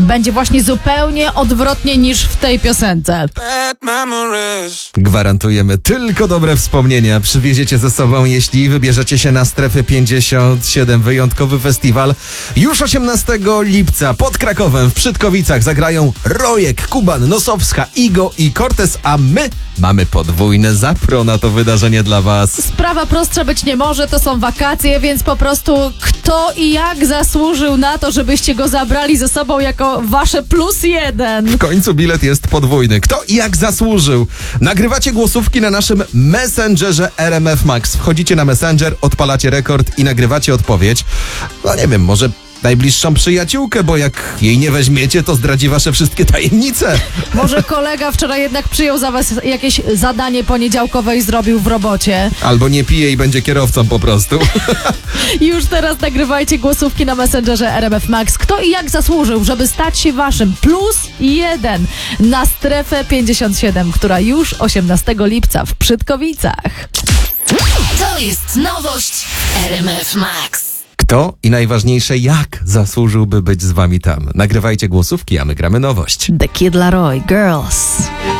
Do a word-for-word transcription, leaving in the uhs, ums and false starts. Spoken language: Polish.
będzie właśnie zupełnie odwrotnie niż w tej piosence. Gwarantujemy tylko dobre wspomnienia. Przywieziecie ze sobą, jeśli wybierzecie się na Strefę pięćdziesiąt siedem. Wyjątkowy festiwal. Już osiemnastego lipca pod Krakowem w Przytkowicach zagrają Rojek, Kuban, Nosowska, Igo i Cortez, a my mamy podwójne zapro na to wydarzenie dla was. Sprawa prostsza być nie może, to są wakacje, więc po prostu kto i jak zasłużył na to, żebyście go zabrali ze sobą jako wasze plus jeden. W końcu bilet jest podwójny. Kto i jak zasłużył? Nagrywacie głosówki na naszym Messengerze R M F Max. Wchodzicie na Messenger, odpalacie rekord i nagrywacie odpowiedź. No nie wiem, może najbliższą przyjaciółkę, bo jak jej nie weźmiecie, to zdradzi wasze wszystkie tajemnice. Może kolega wczoraj jednak przyjął za was jakieś zadanie poniedziałkowe i zrobił w robocie. Albo nie pije i będzie kierowcą po prostu. Już teraz nagrywajcie głosówki na Messengerze R M F Max. Kto i jak zasłużył, żeby stać się waszym plus jeden na Strefę pięćdziesiąt siedem, która już osiemnastego lipca w Przytkowicach. To jest nowość R M F Max. Kto i najważniejsze jak zasłużyłby być z wami tam? Nagrywajcie głosówki, a my gramy nowość. The Kid Laroi, Girls.